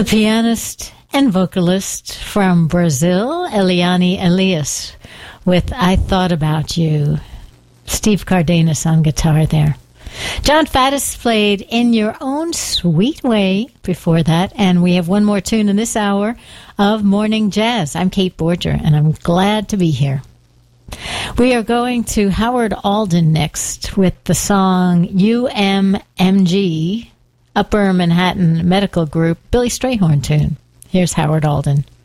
The pianist and vocalist from Brazil, Eliane Elias, with I Thought About You. Steve Cardenas on guitar there. John Faddis played In Your Own Sweet Way before that, and we have one more tune in this hour of Morning Jazz. I'm Kate Borger, and I'm glad to be here. We are going to Howard Alden next with the song UMMG, Upper Manhattan Medical Group, Billy Strayhorn tune. Here's Howard Alden.